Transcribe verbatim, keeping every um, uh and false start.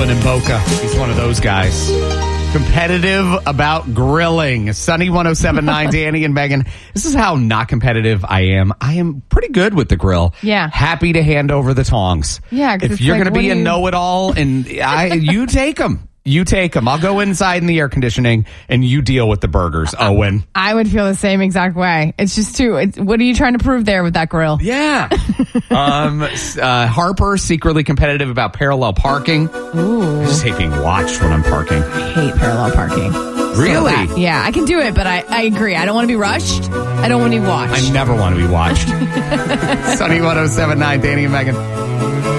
Owen in Boca. He's one of those guys. Competitive about grilling. Sunny one oh seven point nine, Danny and Megan. This is how not competitive I am. I am pretty good with the grill. Yeah. Happy to hand over the tongs. Yeah. If you're like, going to be a you... know-it-all, and I, you take them. You take them. I'll go inside in the air conditioning, and you deal with the burgers, Owen. I would feel the same exact way. It's just too. It's, what are you trying to prove there with that grill? Yeah. um, uh, Harper, secretly competitive about parallel parking. Ooh. I just hate being watched when I'm parking. I hate parallel parking. Really? So yeah, I can do it, but I, I agree. I don't want to be rushed. I don't want to be watched. I never want to be watched. Sunny one oh seven point nine, Danny and Megan.